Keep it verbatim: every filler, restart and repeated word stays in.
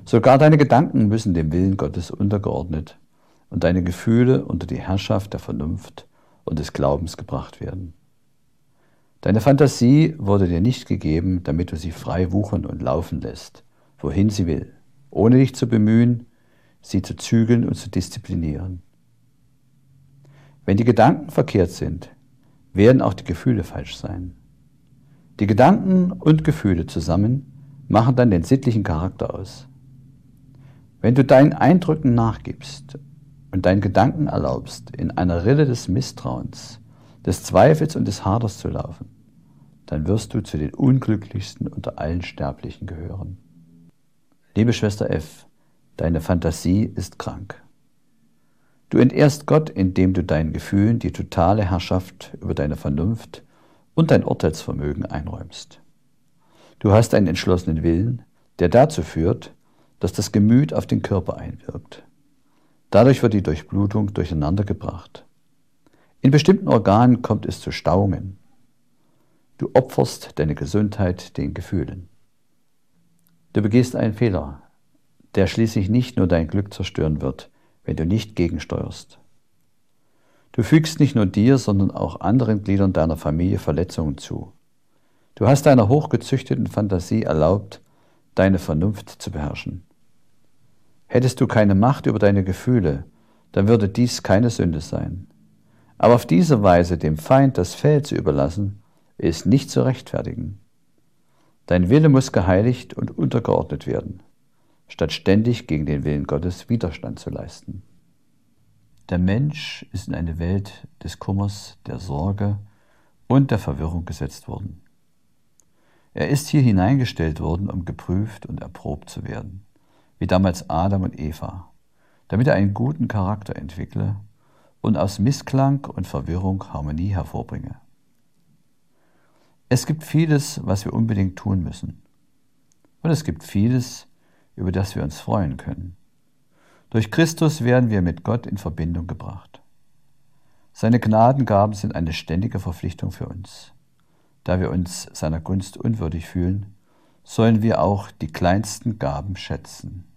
Sogar deine Gedanken müssen dem Willen Gottes untergeordnet und deine Gefühle unter die Herrschaft der Vernunft und des Glaubens gebracht werden. Deine Fantasie wurde dir nicht gegeben, damit du sie frei wuchern und laufen lässt, wohin sie will, ohne dich zu bemühen, sie zu zügeln und zu disziplinieren. Wenn die Gedanken verkehrt sind, werden auch die Gefühle falsch sein. Die Gedanken und Gefühle zusammen machen dann den sittlichen Charakter aus. Wenn du deinen Eindrücken nachgibst und deinen Gedanken erlaubst, in einer Rille des Misstrauens, des Zweifels und des Haders zu laufen, dann wirst du zu den Unglücklichsten unter allen Sterblichen gehören. Liebe Schwester F., deine Fantasie ist krank. Du entehrst Gott, indem du deinen Gefühlen die totale Herrschaft über deine Vernunft und dein Urteilsvermögen einräumst. Du hast einen entschlossenen Willen, der dazu führt, dass das Gemüt auf den Körper einwirkt. Dadurch wird die Durchblutung durcheinandergebracht. In bestimmten Organen kommt es zu Stauungen. Du opferst deine Gesundheit den Gefühlen. Du begehst einen Fehler, der schließlich nicht nur dein Glück zerstören wird, wenn du nicht gegensteuerst. Du fügst nicht nur dir, sondern auch anderen Gliedern deiner Familie Verletzungen zu. Du hast deiner hochgezüchteten Fantasie erlaubt, deine Vernunft zu beherrschen. Hättest du keine Macht über deine Gefühle, dann würde dies keine Sünde sein. Aber auf diese Weise dem Feind das Feld zu überlassen, ist nicht zu rechtfertigen. Dein Wille muss geheiligt und untergeordnet werden, statt ständig gegen den Willen Gottes Widerstand zu leisten. Der Mensch ist in eine Welt des Kummers, der Sorge und der Verwirrung gesetzt worden. Er ist hier hineingestellt worden, um geprüft und erprobt zu werden, wie damals Adam und Eva, damit er einen guten Charakter entwickle und aus Missklang und Verwirrung Harmonie hervorbringe. Es gibt vieles, was wir unbedingt tun müssen. Und es gibt vieles, über das wir uns freuen können. Durch Christus werden wir mit Gott in Verbindung gebracht. Seine Gnadengaben sind eine ständige Verpflichtung für uns. Da wir uns seiner Gunst unwürdig fühlen, sollen wir auch die kleinsten Gaben schätzen.